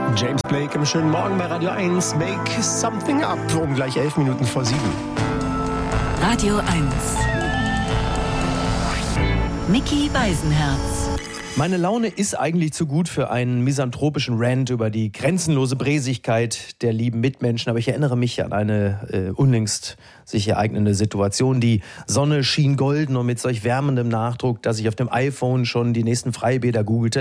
James Blake im schönen Morgen bei Radio 1. Make something up um gleich 11 Minuten vor 7. Radio 1. Micky Beisenherz. Meine Laune ist eigentlich zu gut für einen misanthropischen Rant über die grenzenlose Bräsigkeit der lieben Mitmenschen. Aber ich erinnere mich an eine unlängst sich ereignende Situation. Die Sonne schien golden und mit solch wärmendem Nachdruck, dass ich auf dem iPhone schon die nächsten Freibäder googelte.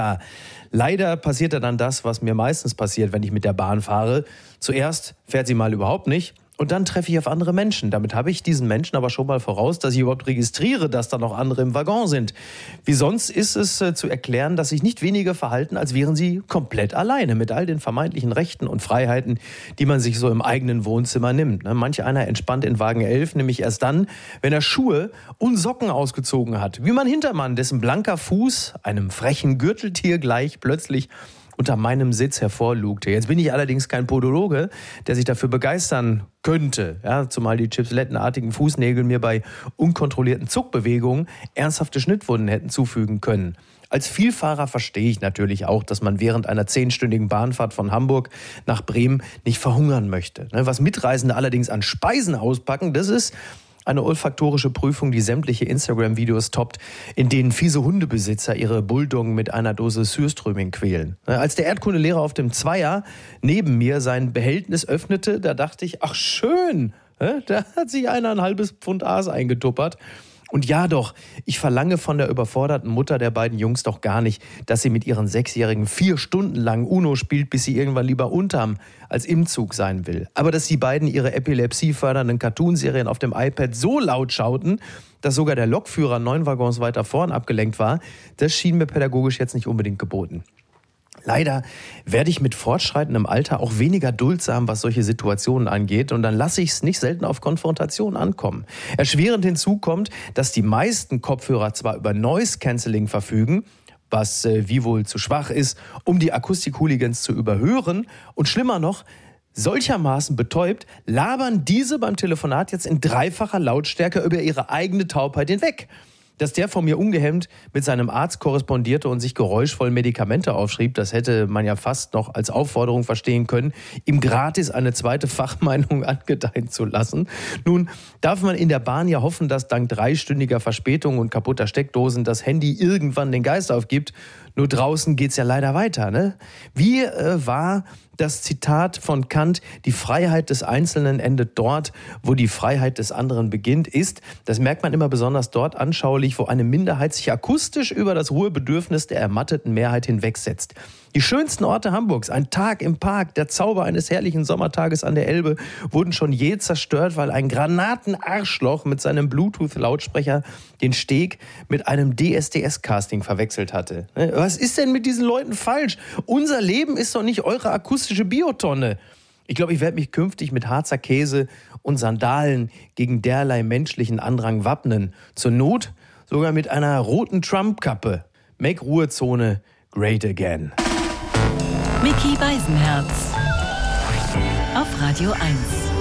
Leider passierte dann das, was mir meistens passiert, wenn ich mit der Bahn fahre. Zuerst fährt sie mal überhaupt nicht. Und dann treffe ich auf andere Menschen. Damit habe ich diesen Menschen aber schon mal voraus, dass ich überhaupt registriere, dass da noch andere im Waggon sind. Wie sonst ist es zu erklären, dass sich nicht wenige verhalten, als wären sie komplett alleine mit all den vermeintlichen Rechten und Freiheiten, die man sich so im eigenen Wohnzimmer nimmt. Manch einer entspannt in Wagen 11, nämlich erst dann, wenn er Schuhe und Socken ausgezogen hat. Wie mein Hintermann, dessen blanker Fuß einem frechen Gürteltier gleich plötzlich unter meinem Sitz hervorlugte. Jetzt bin ich allerdings kein Podologe, der sich dafür begeistern könnte, ja, zumal die chipslettenartigen Fußnägel mir bei unkontrollierten Zuckbewegungen ernsthafte Schnittwunden hätten zufügen können. Als Vielfahrer verstehe ich natürlich auch, dass man während einer 10-stündigen Bahnfahrt von Hamburg nach Bremen nicht verhungern möchte. Was Mitreisende allerdings an Speisen auspacken, das ist eine olfaktorische Prüfung, die sämtliche Instagram-Videos toppt, in denen fiese Hundebesitzer ihre Bulldoggen mit einer Dose Sürströming quälen. Als der Erdkundelehrer auf dem Zweier neben mir sein Behältnis öffnete, da dachte ich, ach schön, da hat sich einer ein halbes Pfund Aas eingetuppert. Und ja doch, ich verlange von der überforderten Mutter der beiden Jungs doch gar nicht, dass sie mit ihren 6-Jährigen 4 Stunden lang Uno spielt, bis sie irgendwann lieber unterm als im Zug sein will. Aber dass die beiden ihre epilepsiefördernden Cartoonserien auf dem iPad so laut schauten, dass sogar der Lokführer 9 Waggons weiter vorn abgelenkt war, das schien mir pädagogisch jetzt nicht unbedingt geboten. Leider werde ich mit fortschreitendem Alter auch weniger duldsam, was solche Situationen angeht. Und dann lasse ich es nicht selten auf Konfrontation ankommen. Erschwerend hinzu kommt, dass die meisten Kopfhörer zwar über Noise Cancelling verfügen, was wie wohl zu schwach ist, um die Akustik-Hooligans zu überhören. Und schlimmer noch, solchermaßen betäubt, labern diese beim Telefonat jetzt in 3-facher Lautstärke über ihre eigene Taubheit hinweg. Dass der von mir ungehemmt mit seinem Arzt korrespondierte und sich geräuschvoll Medikamente aufschrieb, das hätte man ja fast noch als Aufforderung verstehen können, ihm gratis eine zweite Fachmeinung angedeihen zu lassen. Nun darf man in der Bahn ja hoffen, dass dank 3-stündiger Verspätung und kaputter Steckdosen das Handy irgendwann den Geist aufgibt. Nur draußen geht's ja leider weiter, ne? Wie war das Zitat von Kant, die Freiheit des Einzelnen endet dort, wo die Freiheit des anderen beginnt, ist, das merkt man immer besonders dort anschaulich, wo eine Minderheit sich akustisch über das Ruhebedürfnis der ermatteten Mehrheit hinwegsetzt. Die schönsten Orte Hamburgs, ein Tag im Park, der Zauber eines herrlichen Sommertages an der Elbe, wurden schon je zerstört, weil ein Granatenarschloch mit seinem Bluetooth-Lautsprecher den Steg mit einem DSDS-Casting verwechselt hatte. Was ist denn mit diesen Leuten falsch? Unser Leben ist doch nicht eure akustische Biotonne. Ich glaube, ich werde mich künftig mit Harzer Käse und Sandalen gegen derlei menschlichen Andrang wappnen. Zur Not sogar mit einer roten Trump-Kappe. Make Ruhezone great again. Micky Beisenherz auf Radio 1.